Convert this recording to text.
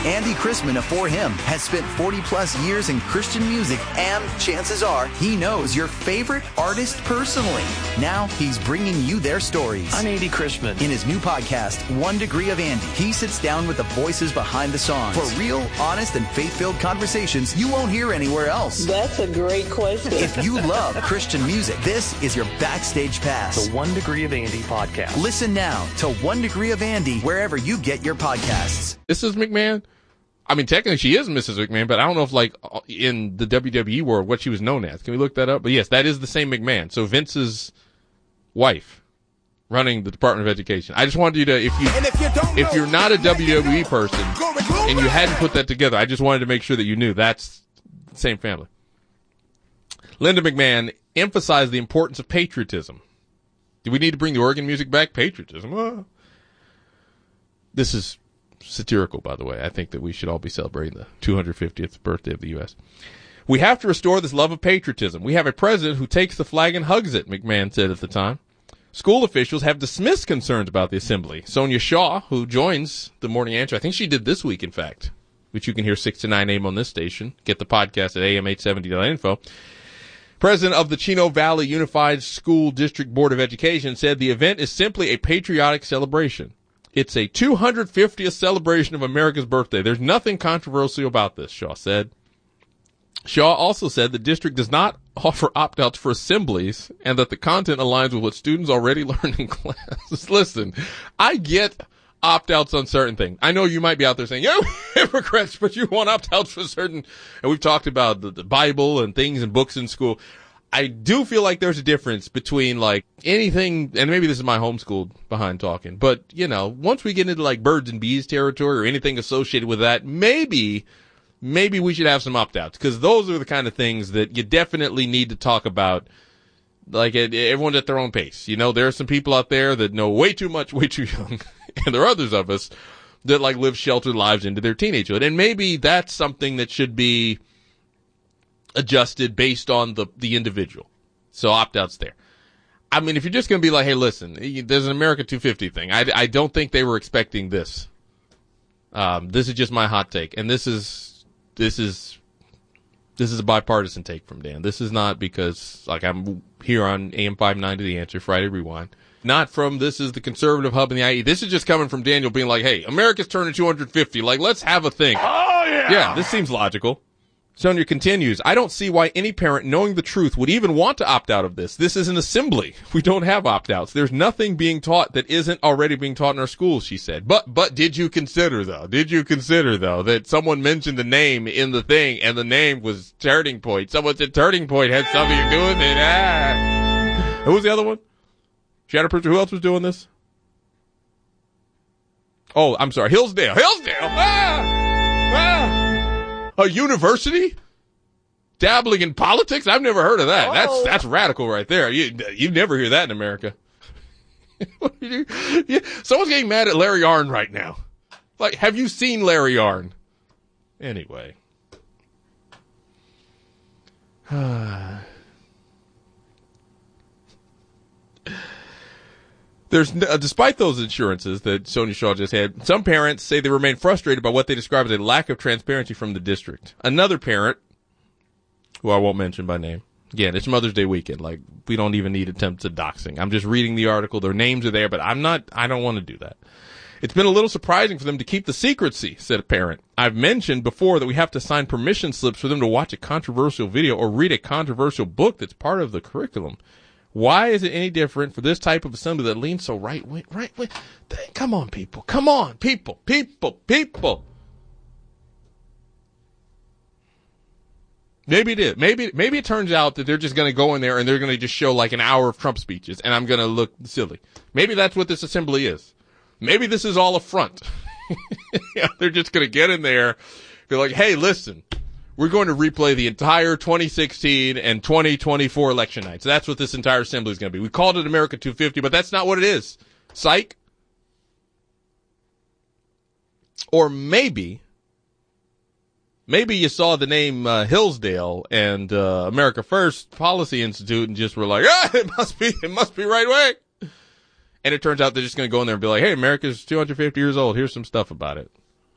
Andy Chrisman of For Him has spent 40-plus years in Christian music, and chances are he knows your favorite artist personally. Now he's bringing you their stories. I'm Andy Chrisman. In his new podcast, 1 Degree of Andy, he sits down with the voices behind the songs for real, honest, and faith-filled conversations you won't hear anywhere else. That's a great question. If you love Christian music, this is your backstage pass. The 1 Degree of Andy podcast. Listen now to 1 Degree of Andy wherever you get your podcasts. Mrs. McMahon? I mean, technically she is Mrs. McMahon, but I don't know if, like, in the WWE world, what she was known as. Can we look that up? But yes, that is the same McMahon. So Vince's wife running the Department of Education. I just wanted you to, if you're not a WWE person and you hadn't put that together, I just wanted to make sure that you knew that's the same family. Linda McMahon emphasized the importance of patriotism. Do we need to bring the organ music back? Patriotism. This is satirical, by the way. I think that we should all be celebrating the 250th birthday of the U.S. We have to restore this love of patriotism. We have a president who takes the flag and hugs it, McMahon said at the time. School officials have dismissed concerns about the assembly. Sonia Shaw, who joins the Morning Answer, I think she did this week, in fact, which you can hear 6 to 9 a.m. on this station. Get the podcast at am870.info. President of the Chino Valley Unified School District Board of Education said the event is simply a patriotic celebration. It's a 250th celebration of America's birthday. There's nothing controversial about this, Shaw said. Shaw also said the district does not offer opt-outs for assemblies and that the content aligns with what students already learn in class. Listen, I get opt-outs on certain things. I know you might be out there saying, yeah, hypocrites, but you want opt-outs for certain, and we've talked about the Bible and things and books in school. I do feel like there's a difference between, like, anything, and maybe this is my homeschooled behind talking, but, you know, once we get into, like, birds and bees territory or anything associated with that, maybe we should have some opt-outs, because those are the kind of things that you definitely need to talk about. Like, everyone's at their own pace. You know, there are some people out there that know way too much, way too young, and there are others of us that, like, live sheltered lives into their teenagehood, and maybe that's something that should be adjusted based on the individual. So opt-outs there. I mean, if you're just going to be like, hey, listen, there's an America 250 thing. I don't think they were expecting this. This is just my hot take. And this is a bipartisan take from Dan. This is not because, like, I'm here on AM 590 The Answer, Friday Rewind. Not from this is the conservative hub in the IE. This is just coming from Daniel being like, hey, America's turning 250. Like, let's have a thing. Oh, yeah. Yeah, this seems logical. Sonia continues, I don't see why any parent knowing the truth would even want to opt out of this. This is an assembly. We don't have opt-outs. There's nothing being taught that isn't already being taught in our schools, she said. But did you consider, though, that someone mentioned the name in the thing and the name was Turning Point? Someone said Turning Point had something to do with it. Who was the other one? Shatterproof, who else was doing this? Oh, I'm sorry, Hillsdale. A university dabbling in politics? I've never heard of that. Oh. That's radical right there. You never hear that in America. Someone's getting mad at Larry Arnn right now. Like, have you seen Larry Arnn? Anyway. Despite those assurances that Sonia Shaw just had, some parents say they remain frustrated by what they describe as a lack of transparency from the district. Another parent, who I won't mention by name, again, it's Mother's Day weekend. Like, we don't even need attempts at doxing. I'm just reading the article. Their names are there, but I don't want to do that. It's been a little surprising for them to keep the secrecy, said a parent. I've mentioned before that we have to sign permission slips for them to watch a controversial video or read a controversial book that's part of the curriculum. Why is it any different for this type of assembly that leans so right-wing? Come on, people. Maybe it is. Maybe it turns out that they're just going to go in there and they're going to just show like an hour of Trump speeches and I'm going to look silly. Maybe that's what this assembly is. Maybe this is all a front. Yeah, they're just going to get in there, be like, hey, listen. We're going to replay the entire 2016 and 2024 election nights. That's what this entire assembly is going to be. We called it America 250, but that's not what it is. Psych. Or maybe you saw the name Hillsdale and America First Policy Institute and just were like, it must be right way. And it turns out they're just going to go in there and be like, hey, America's 250 years old. Here's some stuff about it.